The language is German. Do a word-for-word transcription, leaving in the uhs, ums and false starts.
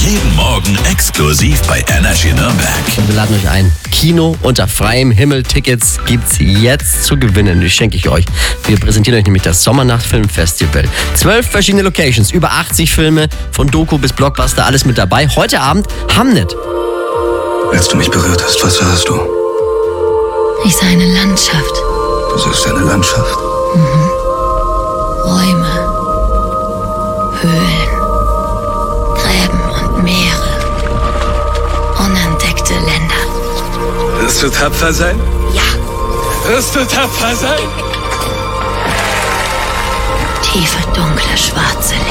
Jeden Morgen exklusiv bei Energy Nürnberg. Wir laden euch ein. Kino unter freiem Himmel. Tickets gibt's jetzt zu gewinnen. Die schenke ich euch. Wir präsentieren euch nämlich das Sommernacht Filmfestival. Zwölf verschiedene Locations, über achtzig Filme, von Doku bis Blockbuster, alles mit dabei. Heute Abend Hamnet. Als du mich berührt hast, was sahst du? Ich sah eine Landschaft. Du siehst eine Landschaft. Mhm. Räume, Höhlen, Gräben und Meere. Unentdeckte Länder. Wirst du tapfer sein? Ja. Wirst du tapfer sein? Tiefe, dunkle, schwarze